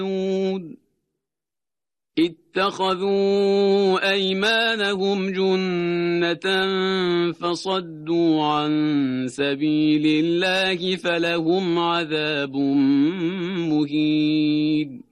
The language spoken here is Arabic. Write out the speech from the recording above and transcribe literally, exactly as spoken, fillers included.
اتخذوا أيمانهم جنة فصدوا عن سبيل الله فلهم عذاب مهين